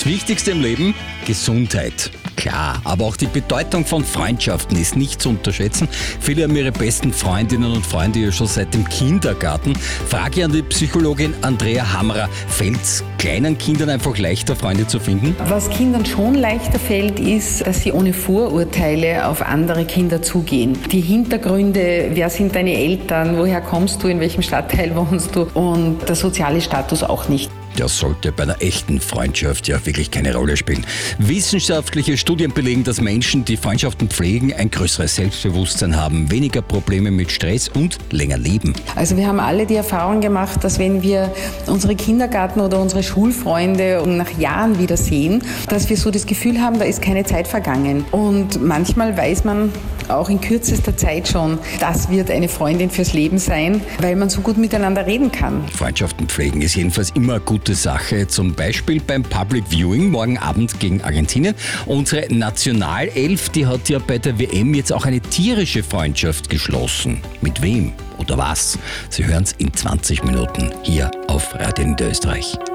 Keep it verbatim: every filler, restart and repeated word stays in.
Das Wichtigste im Leben? Gesundheit. Klar, aber auch die Bedeutung von Freundschaften ist nicht zu unterschätzen. Viele haben ihre besten Freundinnen und Freunde ja schon seit dem Kindergarten. Frage an die Psychologin Andrea Hammerer: Fällt es kleinen Kindern einfach leichter, Freunde zu finden? Was Kindern schon leichter fällt, ist, dass sie ohne Vorurteile auf andere Kinder zugehen. Die Hintergründe, wer sind deine Eltern, woher kommst du, in welchem Stadtteil wohnst du, und der soziale Status auch nicht. Das sollte bei einer echten Freundschaft ja wirklich keine Rolle spielen. Wissenschaftliche Studien belegen, dass Menschen, die Freundschaften pflegen, ein größeres Selbstbewusstsein haben, weniger Probleme mit Stress und länger leben. Also wir haben alle die Erfahrung gemacht, dass wenn wir unsere Kindergarten- oder unsere Schulfreunde nach Jahren wieder sehen, dass wir so das Gefühl haben, da ist keine Zeit vergangen. Und manchmal weiß man auch in kürzester Zeit schon, das wird eine Freundin fürs Leben sein, weil man so gut miteinander reden kann. Freundschaften pflegen ist jedenfalls immer eine gute Sache, zum Beispiel beim Public Viewing morgen Abend gegen Argentinien. Unsere Nationalelf, die hat ja bei der W M jetzt auch eine tierische Freundschaft geschlossen. Mit wem oder was? Sie hören es in zwanzig Minuten hier auf Radio Niederösterreich.